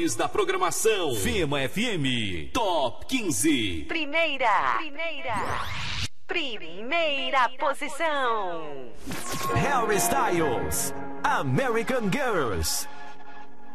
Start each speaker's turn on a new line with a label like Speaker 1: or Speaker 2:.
Speaker 1: Da programação Fema FM Top 15.
Speaker 2: Primeira posição.
Speaker 3: Harry Styles, American Girls.